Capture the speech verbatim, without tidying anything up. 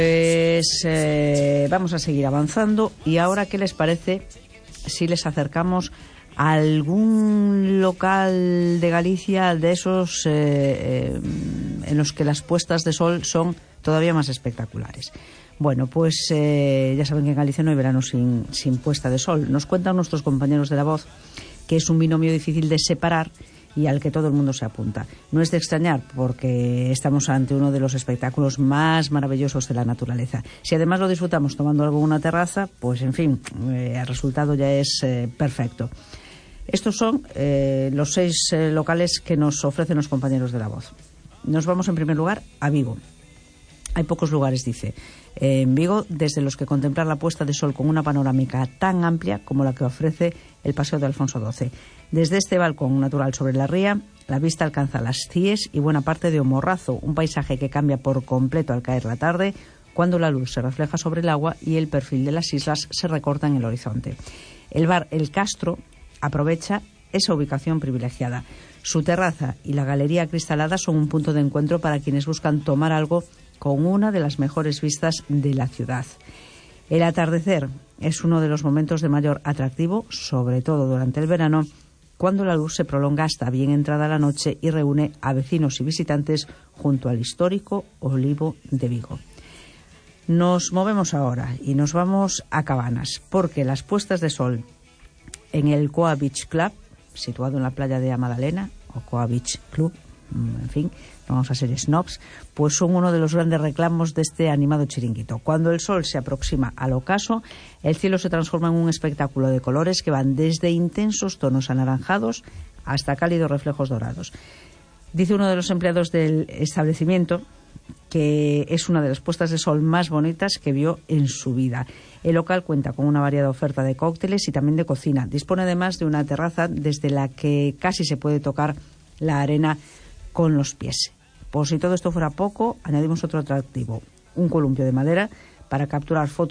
Pues eh, vamos a seguir avanzando. Y ahora, ¿qué les parece si les acercamos a algún local de Galicia de esos eh, eh, en los que las puestas de sol son todavía más espectaculares? Bueno, pues eh, ya saben que en Galicia no hay verano sin, sin puesta de sol. Nos cuentan nuestros compañeros de La Voz que es un binomio difícil de separar y al que todo el mundo se apunta. No es de extrañar, porque estamos ante uno de los espectáculos más maravillosos de la naturaleza. Si además lo disfrutamos tomando algo en una terraza, pues en fin, eh, el resultado ya es eh, perfecto. Estos son eh, los seis eh, locales que nos ofrecen los compañeros de La Voz. Nos vamos en primer lugar a Vigo. Hay pocos lugares, dice, en Vigo desde los que contemplar la puesta de sol con una panorámica tan amplia como la que ofrece el Paseo de Alfonso doce. Desde este balcón natural sobre la ría, la vista alcanza las Cíes y buena parte de O Morrazo, un paisaje que cambia por completo al caer la tarde, cuando la luz se refleja sobre el agua y el perfil de las islas se recorta en el horizonte. El bar El Castro aprovecha esa ubicación privilegiada. Su terraza y la galería acristalada son un punto de encuentro para quienes buscan tomar algo con una de las mejores vistas de la ciudad. El atardecer es uno de los momentos de mayor atractivo, sobre todo durante el verano, cuando la luz se prolonga hasta bien entrada la noche y reúne a vecinos y visitantes junto al histórico Olivo de Vigo. Nos movemos ahora y nos vamos a Cabanas, porque las puestas de sol en el Coa Beach Club, situado en la playa de Amadalena, o Coa Beach Club, en fin, no vamos a ser snobs, pues son uno de los grandes reclamos de este animado chiringuito. Cuando el sol se aproxima al ocaso, el cielo se transforma en un espectáculo de colores que van desde intensos tonos anaranjados hasta cálidos reflejos dorados. Dice uno de los empleados del establecimiento que es una de las puestas de sol más bonitas que vio en su vida. El local cuenta con una variada oferta de cócteles y también de cocina. Dispone además de una terraza desde la que casi se puede tocar la arena con los pies. Por si todo esto fuera poco, añadimos otro atractivo, un columpio de madera para capturar fotos